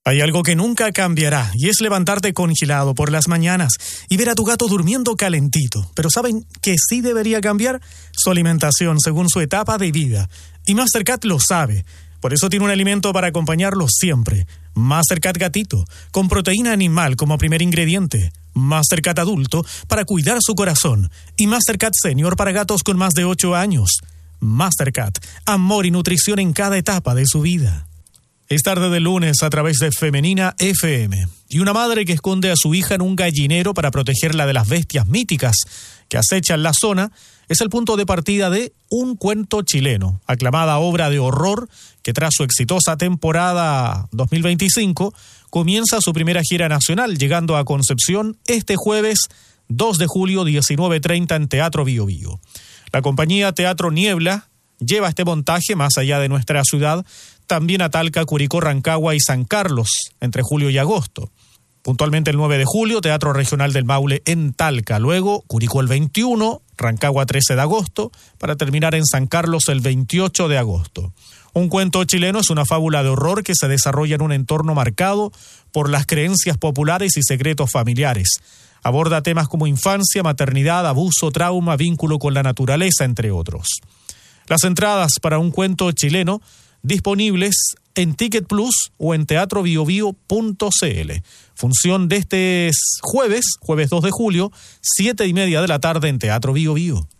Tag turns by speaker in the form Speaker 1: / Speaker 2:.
Speaker 1: Hay algo que nunca cambiará y es levantarte congelado por las mañanas y ver a tu gato durmiendo calentito. Pero ¿saben qué sí debería cambiar? Su alimentación según su etapa de vida. Y Mastercat lo sabe. Por eso tiene un alimento para acompañarlo siempre. Mastercat Gatito, con proteína animal como primer ingrediente. Mastercat Adulto para cuidar su corazón. Y Mastercat Senior para gatos con más de 8 años. Mastercat, amor y nutrición en cada etapa de su vida. Es tarde de lunes a través de Femenina FM. Y una madre que esconde a su hija en un gallinero para protegerla de las bestias míticas que acechan la zona es el punto de partida de Un cuento chileno, aclamada obra de horror que tras su exitosa temporada 2025 comienza su primera gira nacional, llegando a Concepción este jueves 2 de julio 19:30 en Teatro Bio Bio. La compañía Teatro Niebla lleva este montaje más allá de nuestra ciudad, también a Talca, Curicó, Rancagua y San Carlos, entre julio y agosto. Puntualmente el 9 de julio, Teatro Regional del Maule en Talca. Luego, Curicó el 21, Rancagua 13 de agosto, para terminar en San Carlos el 28 de agosto. Un cuento chileno es una fábula de horror que se desarrolla en un entorno marcado por las creencias populares y secretos familiares. Aborda temas como infancia, maternidad, abuso, trauma, vínculo con la naturaleza, entre otros. Las entradas para Un cuento chileno disponibles en Ticket Plus o en teatrobiobio.cl. Función de este jueves 2 de julio, 7:30 de la tarde en Teatro Bio Bio.